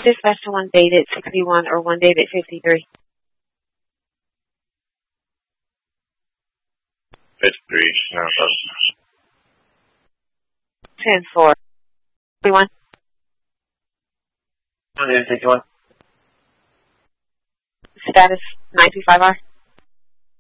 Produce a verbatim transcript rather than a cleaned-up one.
Dispatch to one date at sixty-one or one date at fifty-three. fifty-three, no, ten four. fifty-one. one date fifty-one. Status nine two five R.